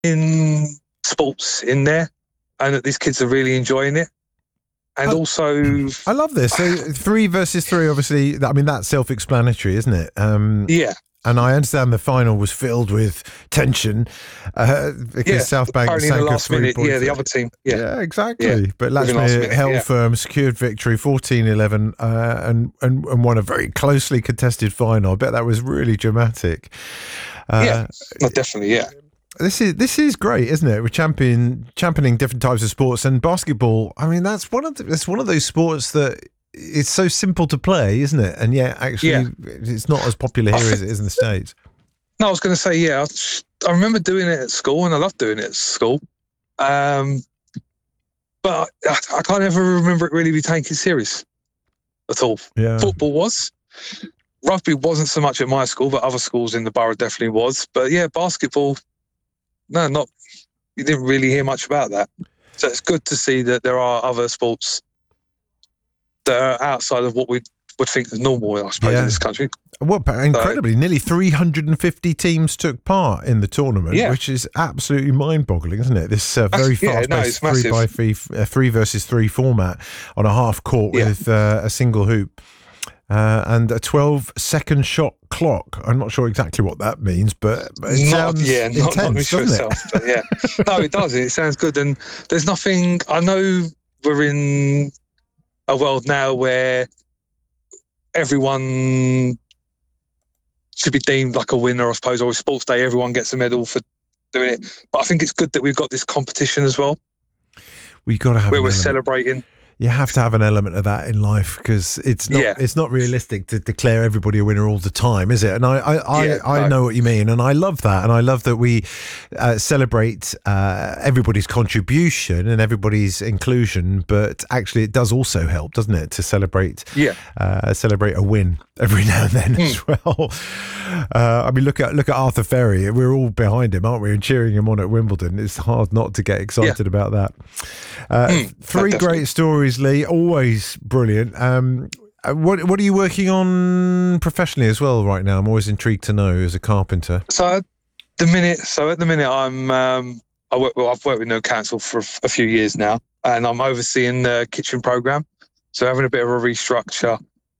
in sports in there, and that these kids are really enjoying it. And also, I love this. So 3 versus 3, obviously, I mean, that's self-explanatory, isn't it? yeah. And I understand the final was filled with tension because South Bank apparently sank in the a last minute, 3-point. the other team. Yeah, exactly. Yeah. But Within last Latchmere minute, held firm, secured victory 14-11 and won a very closely contested final. I bet that was really dramatic. Definitely, yeah. This is great, isn't it? We're championing different types of sports, and basketball. I mean, that's one of those sports that it's so simple to play, isn't it? And yet, actually, it's not as popular here as it is in the States. No, I was going to say, I remember doing it at school, and I loved doing it at school. But I can't ever remember it really be taken serious at all. Yeah. Football was. Rugby wasn't so much at my school, but other schools in the borough definitely was. But yeah, basketball, no, not. You didn't really hear much about that. So it's good to see that there are other sports that are outside of what we would think is normal, I suppose, in this country. Well, incredibly, nearly 350 teams took part in the tournament, which is absolutely mind-boggling, isn't it? This very fast-paced 3 versus 3 format on a half court with a single hoop and a 12-second shot clock. I'm not sure exactly what that means, but it sounds intense, doesn't it? No, it does. It sounds good, and there's nothing. I know we're in a world now where everyone should be deemed like a winner, I suppose, or with Sports Day, everyone gets a medal for doing it. But I think it's good that we've got this competition as well. We've got to have where we're celebrating. You have to have an element of that in life because it's not realistic to declare everybody a winner all the time, is it? And I know what you mean, and I love that, and I love that we celebrate everybody's contribution and everybody's inclusion. But actually, it does also help, doesn't it, to celebrate a win every now and then as well. I mean, look at Arthur Ferry. We're all behind him, aren't we? And cheering him on at Wimbledon. It's hard not to get excited about that. 3 great stories, Lee. Always brilliant. What are you working on professionally as well right now? I'm always intrigued to know as a carpenter. So at the minute, I've worked with Newham Council for a few years now, and I'm overseeing the kitchen program. So having a bit of a restructure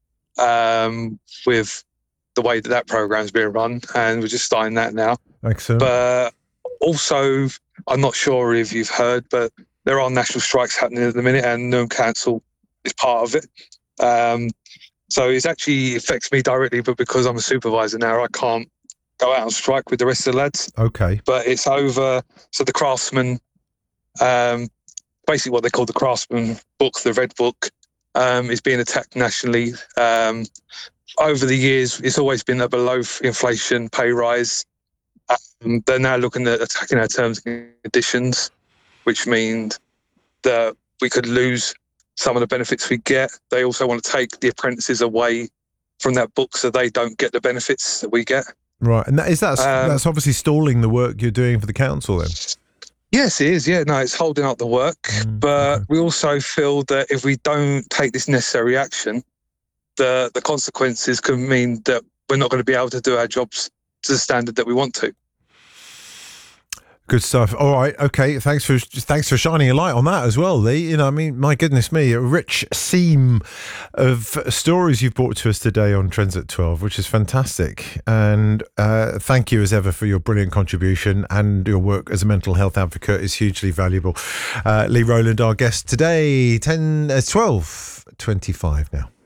with the way that program's being run, and we're just starting that now. Excellent. But also, I'm not sure if you've heard, but there are national strikes happening at the minute, and Newham Council is part of it. So it actually affects me directly, but because I'm a supervisor now, I can't go out on strike with the rest of the lads. Okay. But it's over. So the Craftsman, basically what they call the Craftsman book, the Red Book, is being attacked nationally. Over the years, it's always been a below inflation pay rise. They're now looking at attacking our terms and conditions, which means that we could lose some of the benefits we get. They also want to take the apprentices away from that book so they don't get the benefits that we get. Right, and that's obviously stalling the work you're doing for the council then? Yes, it is. Yeah, no, it's holding up the work. But we also feel that if we don't take this necessary action, the consequences can mean that we're not going to be able to do our jobs to the standard that we want to. Good stuff. All right. Okay. Thanks for shining a light on that as well, Lee. You know, I mean, my goodness me, a rich seam of stories you've brought to us today on Trends at 12, which is fantastic. And thank you as ever for your brilliant contribution, and your work as a mental health advocate is hugely valuable. Lee Rowland, our guest today, 12:25 now.